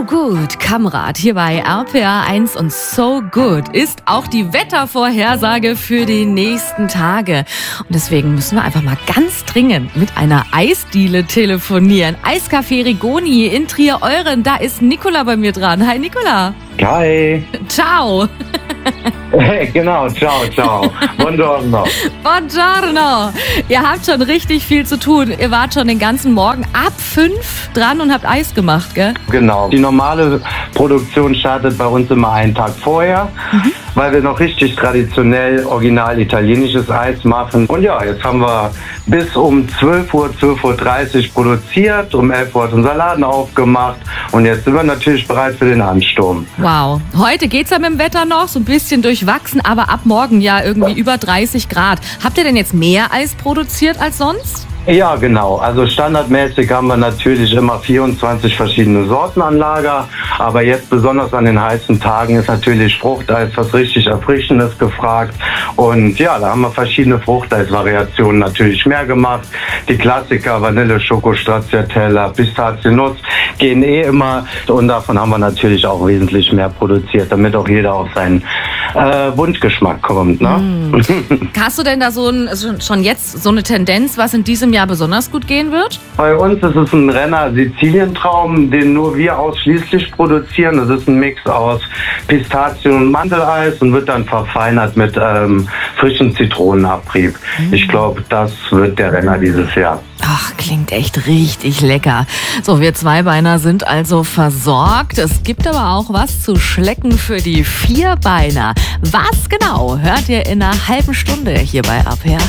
Good, Kamrat, hier bei RPA 1 und So Good ist auch die Wettervorhersage für die nächsten Tage. Und deswegen müssen wir einfach mal ganz dringend mit einer Eisdiele telefonieren. Eiscafé Rigoni in Trier-Euren, da ist Nicola bei mir dran. Hi Nicola. Hi. Ciao. Genau, ciao. Buongiorno. Buongiorno. Ihr habt schon richtig viel zu tun. Ihr wart schon den ganzen Morgen ab 5 dran und habt Eis gemacht, gell? Genau. Die normale Produktion startet bei uns immer einen Tag vorher, weil wir noch richtig traditionell original italienisches Eis machen. Und ja, jetzt haben wir bis um 12 Uhr, 12.30 Uhr produziert. Um 11 Uhr hat unser Laden aufgemacht. Und jetzt sind wir natürlich bereit für den Ansturm. Wow. Heute geht's ja mit dem Wetter noch, so ein bisschen durchwachsen, aber ab morgen ja irgendwie über 30 Grad. Habt ihr denn jetzt mehr Eis produziert als sonst? Ja, genau. Also standardmäßig haben wir natürlich immer 24 verschiedene Sorten an Lager. Aber jetzt besonders an den heißen Tagen ist natürlich Fruchteis, was richtig Erfrischendes gefragt. Und ja, da haben wir verschiedene Fruchteis-Variationen natürlich mehr gemacht. Die Klassiker, Vanille, Schoko, Stracciatella, Pistaziennuss gehen immer. Und davon haben wir natürlich auch wesentlich mehr produziert, damit auch jeder auf seinen Wunschgeschmack kommt. Ne? Hast du denn da schon jetzt so eine Tendenz, was in diesem Jahr besonders gut gehen wird? Bei uns ist es ein Renner Sizilientraum, den nur wir ausschließlich produzieren. Das ist ein Mix aus Pistazien- und Mandeleis und wird dann verfeinert mit frischem Zitronenabrieb. Ich glaube, das wird der Renner dieses Jahr. Ach, klingt echt richtig lecker. So, wir Zweibeiner sind also versorgt. Es gibt aber auch was zu schlecken für die Vierbeiner. Was genau hört ihr in einer halben Stunde hier bei RPA?